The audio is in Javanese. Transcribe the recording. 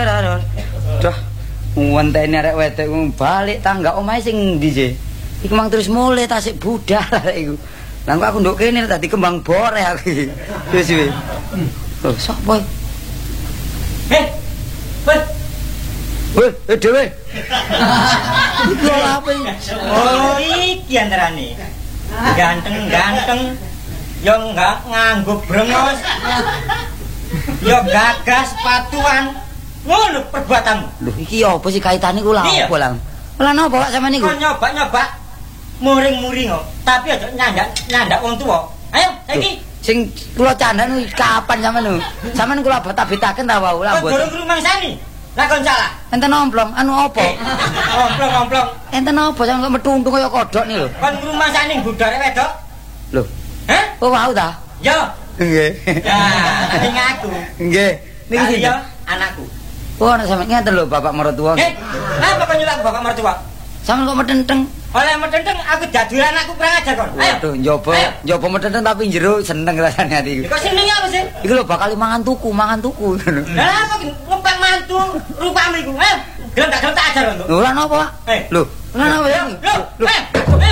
Duh, ngenteni arek wedok balik tangga omahe sing ndi sih? Iku mang terus mulai tasik budal iku. Lah kok aku nduk kene tadi kembang bore aku iki. Wis wis. Lho, sapa? Dewe. Iku apa iki? Oh, iki antarane. Ganteng-ganteng yo enggak nganggo brengos. Yo gagas patuan. Ngono perbuatanmu. Lho, iki apa sih kaitane ku lha apa lang? Lah napa Pak sampean niku? Kok nyoba-nyoba muring-muring kok, tapi aja nyandak wong tuwa. Ayo, saiki sing kula candhan kapan sampean lho? Sampean kula betaken ta wau lah mboten. Kok durung rumangsani. Lah kon salah. Enten omplong, anu apa? Omplong. Enten apa sampean kok metuntung kaya kodhok niku lho. Kon rumangsani budare wedok. Lho. Hah? Oh wau ta? Yo. Nggih. Ya, ning aku. Nggih. Niki sinten? Anakku. Oh, anak sampean ngeten lho bapak mertua. Lah bapak nyulak bapak mertua. Sampeyan kok metenteng. Oleh metenteng aku dadi anakku kurang ajar kon. Ayo. Waduh, njopo metenteng tapi jero seneng rasane ati iku. Kok seneng apa sih? Iku lho bakal mangan tuku ngono. Lah apa ngempang mantu rupamu iku. Ayo. Gelem tak ajar kon. Lho, lan apa, Pak? Lho, lan apa ya? Lho.